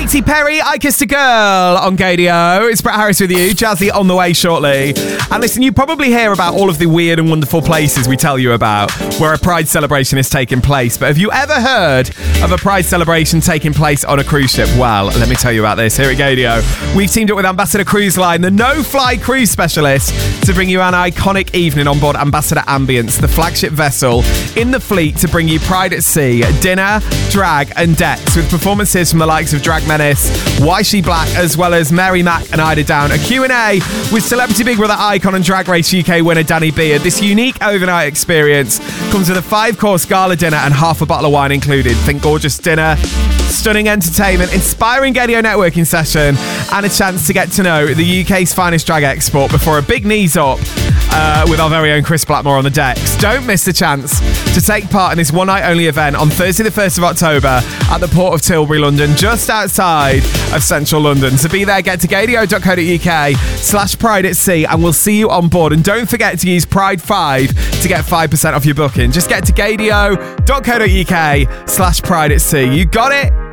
Katy Perry, I Kissed a Girl on Gadio. It's Brett Harris with you, Jazzy on the way shortly. And listen, you probably hear about all of the weird and wonderful places we tell you about where a Pride celebration is taking place. But have you ever heard of a Pride celebration taking place on a cruise ship? Well, let me tell you about this here at Gadio. We've teamed up with Ambassador Cruise Line, the no-fly cruise specialist, to bring you an iconic evening on board Ambassador Ambience, the flagship vessel in the fleet to bring you Pride at Sea, dinner, drag and decks with performances from the likes of Drag Menace, Why She Black, as well as Mary Mac and Ida Down. A Q&A with Celebrity Big Brother icon and Drag Race UK winner Danny Beard. This unique overnight experience comes with a 5-course gala dinner and half a bottle of wine included. Think gorgeous dinner, stunning entertainment, inspiring Gadio networking session, and a chance to get to know the UK's finest drag export before a big knees up with our very own Chris Blackmore on the decks. Don't miss the chance to take part in this one-night only event on Thursday the 1st of October at the Port of Tilbury, London, just outside of central London. To be there, get to gadio.co.uk/Pride at Sea and we'll see you on board. And don't forget to use Pride5 to get 5% off your booking. Just get to gadio.co.uk/Pride at Sea. You got it?